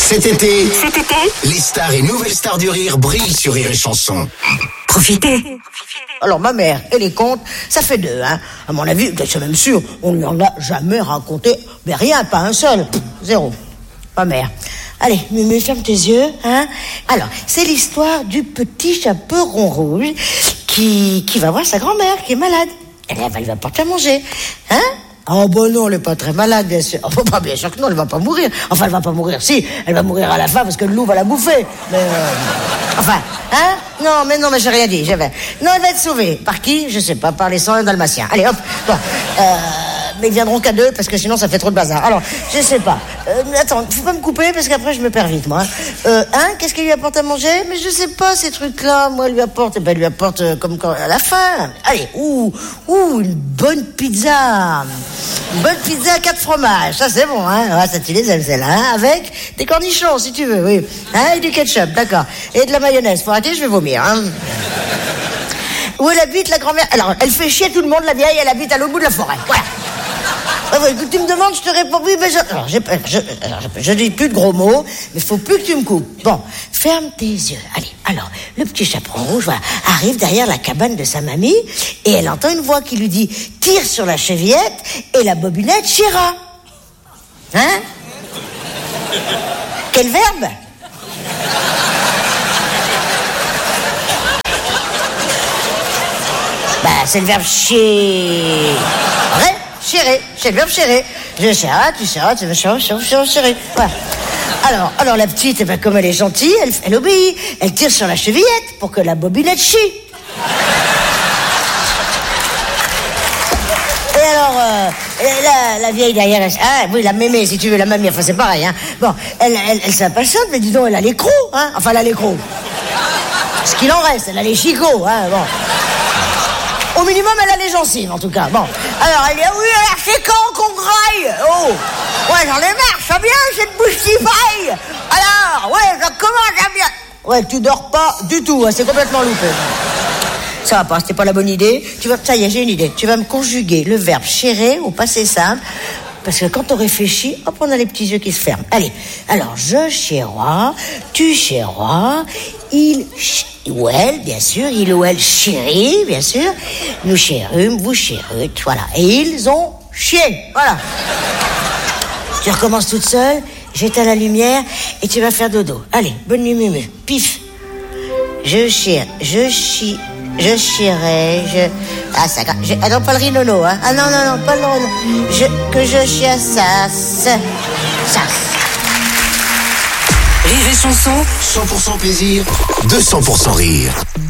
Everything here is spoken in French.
Cet été, les stars et nouvelles stars du rire brillent sur Rire et Chanson. Profitez. Alors ma mère et les contes, ça fait deux, hein. À mon avis, c'est même sûr, on lui en a jamais raconté, mais rien, pas un seul, zéro. Ma mère. Allez, Mumu, ferme tes yeux, hein. Alors, c'est l'histoire du petit chaperon rouge qui va voir sa grand-mère qui est malade. Et là, elle va porter à manger, hein. Oh bon non, elle est pas très malade, bien sûr. Oh, bah, bien sûr que non, elle va pas mourir. Enfin, elle va pas mourir, si, elle va mourir à la fin parce que le loup va la bouffer. Mais enfin, hein. Non, mais j'ai rien dit. Non, elle va être sauvée. Par qui? Je sais pas, par les 101 dalmatiens. Allez, hop, bon. Mais ils viendront qu'à deux parce que sinon ça fait trop de bazar. Alors, je sais pas. Attends, faut pas me couper parce qu'après je me perds vite, moi. Qu'est-ce qu'elle lui apporte à manger? Mais je sais pas ces trucs-là. Moi, elle lui apporte comme quand à la fin. Allez, une bonne pizza. Une bonne pizza à 4 fromages. Ça c'est bon, hein. Ouais, ça tu les aimes celle-là, hein. Avec des cornichons si tu veux, oui. Hein, et du ketchup, d'accord. Et de la mayonnaise. Faut arrêter, je vais vomir, hein. Où elle habite, la grand-mère? Alors, elle fait chier tout le monde, la vieille, elle habite à l'autre bout de la forêt. Voilà. Écoute, tu me demandes, je te réponds oui, mais je dis plus de gros mots, mais faut plus que tu me coupes. Bon, ferme tes yeux. Allez, alors, le petit chaperon rouge, voilà, arrive derrière la cabane de sa mamie, et elle entend une voix qui lui dit « Tire sur la chevillette, et la bobinette chira. » Hein? Quel verbe? Bah, c'est le verbe chier. Ouais, chérer, c'est le verbe chérer. Je chéra, tu chéras, tu veux chérer. Voilà. Alors la petite, comme elle est gentille, elle obéit. Elle tire sur la chevillette pour que la bobinette chie. Et alors, la vieille derrière, la mémé, si tu veux, la mamie, enfin c'est pareil, hein. Bon, elle s'impatiente, mais dis donc, elle a les crocs, hein. Enfin, elle a les crocs. Ce qu'il en reste, elle a les chicots, hein, bon. Au minimum, elle a les gencives, en tout cas. Bon. Alors, elle dit, oui, alors, c'est quand qu'on graille? Oh. Ouais, j'en ai marre, ça vient, cette bouche qui faille. Alors, ouais, ça commence à bien. Ouais, tu dors pas du tout, hein, c'est complètement loupé. Ça va pas, c'était pas la bonne idée. Ça y est, j'ai une idée. Tu vas me conjuguer le verbe chérer au passé simple. Parce que quand on réfléchit, hop, on a les petits yeux qui se ferment. Allez, alors, je chérois, tu chérois, il ou elle, bien sûr, il ou elle chérit, bien sûr, nous chérûmes, vous chérûtes, voilà. Et ils ont chié, voilà. Tu recommences toute seule, j'éteins la lumière et tu vas faire dodo. Allez, bonne nuit, Mumu, pif. Je chierai, ah non, pas le rinono, hein. Ah non, pas le rinono. Que je chiasse, ça. Rire et Chanson, 100% plaisir, 200% rire.